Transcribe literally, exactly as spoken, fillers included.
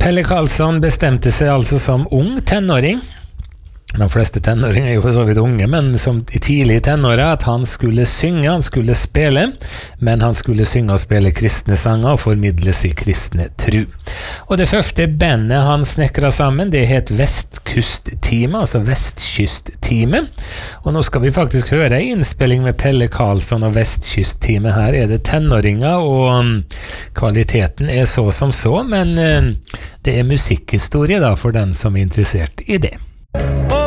Pelle Karlsson bestemte seg altså som ung tenåring, de fleste tenåringer er jo for så vidt unge, men som i tidlig tenåra, at han skulle synge, han skulle spille, men han skulle synge og spille kristne sanger og formidle sin kristne tru. Og det første bandet han snekra sammen, det het Vestkustteamet, altså Vestkystteamet. Og nå skal vi faktisk høre en innspilling med Pelle Karlsson og Vestkystteamet. Her er det tenåringer, og kvaliteten er så som så, men det er musikkhistorie da for den som er interessert i det.